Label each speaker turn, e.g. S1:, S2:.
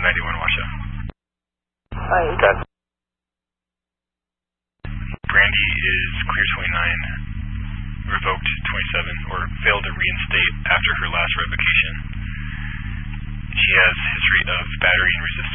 S1: 91 Washoe.
S2: Got it.
S1: Brandy is clear 29, revoked 27, or failed to reinstate after her last revocation. She has history of battery and resisting